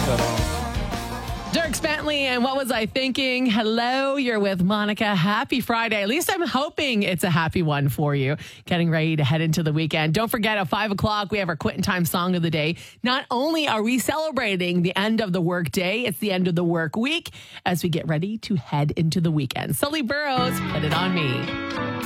at all. Dirk Bentley, and what was I thinking? Hello, you're with Monica. Happy Friday. At least I'm hoping it's a happy one for you. Getting ready to head into the weekend. Don't forget, at 5 o'clock, we have our Quitting Time Song of the Day. Not only are we celebrating the end of the work day, it's the end of the work week as we get ready to head into the weekend. Sully Burrows, Put It On Me.